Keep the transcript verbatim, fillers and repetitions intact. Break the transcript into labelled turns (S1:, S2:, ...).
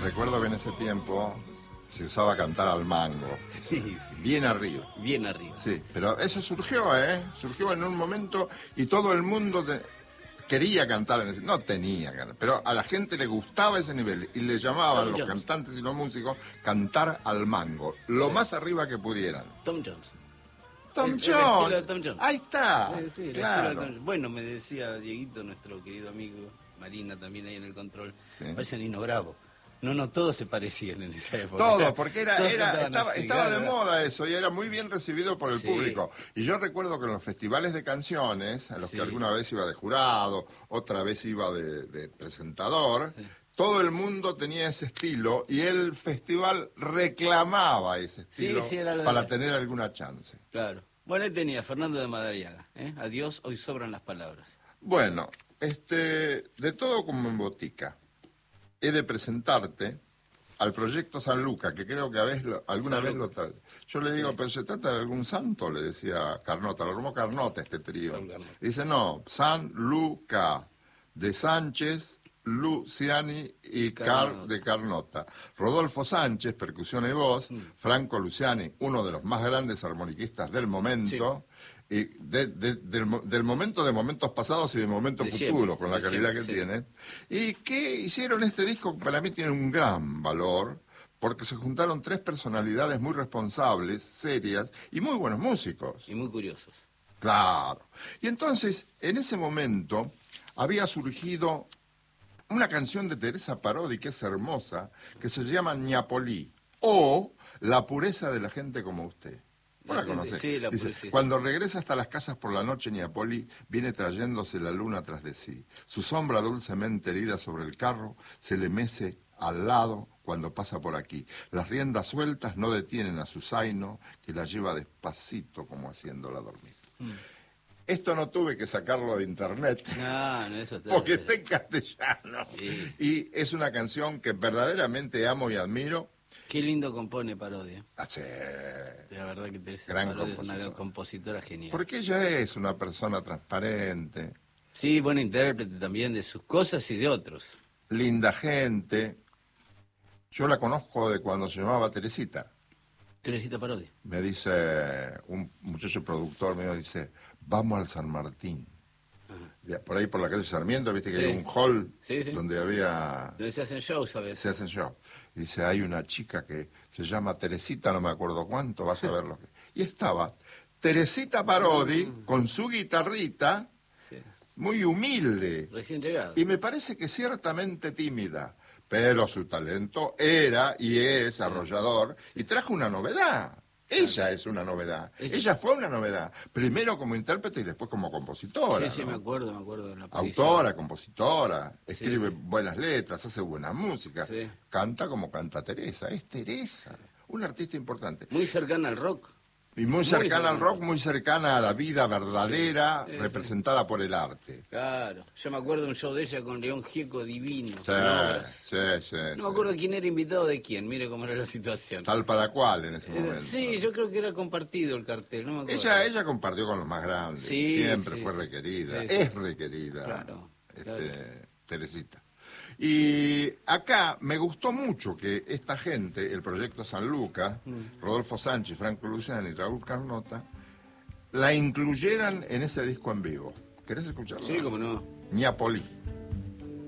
S1: Recuerdo que en ese tiempo se usaba cantar al mango.
S2: Sí,
S1: Bien arriba.
S2: bien arriba.
S1: Sí, pero eso surgió, ¿eh? Surgió en un momento y todo el mundo te- quería cantar en ese... No tenía ganas, pero a la gente le gustaba ese nivel y le llamaban
S2: Tom
S1: los
S2: Jones.
S1: cantantes y los músicos cantar al mango, lo
S2: Sí.
S1: más arriba que pudieran.
S2: Tom Jones.
S1: Tom
S2: El- el estilo
S1: Jones,
S2: de Tom Jones.
S1: ahí está,
S2: Sí, sí, el
S1: claro.
S2: estilo de Tom Jones. Bueno, me decía Dieguito, nuestro querido amigo, Marina también ahí en el control,
S1: Sí.
S2: parece Nino Bravo. No, no, todos se parecían en esa época.
S1: Todo, porque era,
S2: Todos
S1: era
S2: cantaban
S1: estaba,
S2: así,
S1: estaba de
S2: claro.
S1: moda eso y era muy bien recibido por el
S2: Sí.
S1: público. Y yo recuerdo que en los festivales de canciones, a los
S2: Sí.
S1: que alguna vez iba de jurado, otra vez iba de, de presentador, todo el mundo tenía ese estilo y el festival reclamaba ese
S2: Sí,
S1: estilo
S2: sí, era lo de
S1: para
S2: la-
S1: tener alguna chance.
S2: Claro. Bueno, ahí tenía Fernando de Madariaga. ¿eh? Adiós, hoy sobran las palabras.
S1: Bueno, este, de todo como en botica, he de presentarte al proyecto San Luca, que creo que a vez lo- alguna
S2: San
S1: vez
S2: Luca.
S1: lo trae. Yo le digo,
S2: Sí.
S1: pero se trata de algún santo, le decía Carnota, lo armó Carnota este trío.
S2: Raúl Carnota.
S1: Dice, no, San Luca, de Sánchez, Luciani y Car
S2: Carnota.
S1: de Carnota. Rodolfo Sánchez, percusión y voz,
S2: Mm.
S1: Franco Luciani, uno de los más grandes armoniquistas del momento, y de- de- del, mo- del momento de momentos pasados y de momentos
S2: De
S1: futuros,
S2: siempre,
S1: con la
S2: de
S1: calidad
S2: siempre,
S1: que
S2: sí.
S1: tiene, y que hicieron este disco que para mí tiene un gran valor, porque se juntaron tres personalidades muy responsables, serias y muy buenos músicos.
S2: Y muy curiosos.
S1: Claro. Y entonces, en ese momento, había surgido una canción de Teresa Parodi que es hermosa, que se llama Ñapolí, o La pureza de la gente como usted. ¿Vos
S2: La
S1: la
S2: gente-
S1: conocés?
S2: sí, la
S1: Dice,
S2: pureza.
S1: cuando regresa hasta las casas por la noche, Ñapolí viene trayéndose la luna tras de sí. Su sombra dulcemente herida sobre el carro se le mece al lado cuando pasa por aquí. Las riendas sueltas no detienen a su zaino, que la lleva despacito como haciéndola dormir.
S2: Mm.
S1: Esto no tuve que sacarlo de internet.
S2: No, no, eso está...
S1: Porque está en castellano.
S2: Sí.
S1: Y es una canción que verdaderamente amo y admiro.
S2: Qué lindo compone Parodia.
S1: Hace-
S2: La verdad que Teresa
S1: Gran
S2: Parodi es una
S1: compositora.
S2: compositora genial.
S1: Porque ella es una persona transparente,
S2: Sí, buena intérprete también de sus cosas y de otros.
S1: linda gente. Yo la conozco de cuando se llamaba Teresita.
S2: Teresita Parodia.
S1: Me dice un muchacho productor, me dice, vamos al San Martín. Ya, por ahí por la calle Sarmiento, viste que
S2: Sí.
S1: hay un hall
S2: Sí, sí.
S1: donde había...
S2: Donde se hacen shows, ¿sabes?
S1: se hacen show. Y dice, hay una chica que se llama Teresita, no me acuerdo cuánto, vas a ver lo que... Y estaba Teresita Parodi con su guitarrita,
S2: Sí.
S1: muy humilde,
S2: Recién llegado.
S1: y me parece que ciertamente tímida, pero su talento era y es arrollador, y trajo una novedad. Ella es una novedad.
S2: Ella-
S1: Ella fue una novedad. Primero como intérprete y después como compositora.
S2: Sí, sí,
S1: ¿no?
S2: me acuerdo, me acuerdo de la aparición.
S1: Autora, compositora, escribe
S2: sí.
S1: buenas letras, hace buena música,
S2: Sí.
S1: canta como canta Teresa, es Teresa, una artista importante.
S2: Muy cercana al rock.
S1: Y muy
S2: Muy
S1: cercana
S2: cercana.
S1: al rock, muy cercana a la vida verdadera,
S2: Sí, sí,
S1: representada por el arte.
S2: Claro. Yo me acuerdo de un show de ella con León Gieco divino.
S1: Sí,
S2: con obras.
S1: sí, sí.
S2: No
S1: sí.
S2: me acuerdo quién era invitado de quién, mire cómo era la situación.
S1: Tal para cual en ese
S2: Era-
S1: momento.
S2: sí, yo creo que era compartido el cartel, no me acuerdo.
S1: Ella, ella compartió con los más grandes,
S2: Sí,
S1: siempre
S2: sí.
S1: fue requerida,
S2: Sí, sí.
S1: es requerida,
S2: Claro,
S1: este,
S2: claro.
S1: Teresita. Y acá me gustó mucho que esta gente, el proyecto San Luca,
S2: Mm.
S1: Rodolfo Sánchez, Franco Luciani y Raúl Carnota, la incluyeran en ese disco en vivo. ¿Querés escucharlo?
S2: Sí, cómo no.
S1: Ñapolí.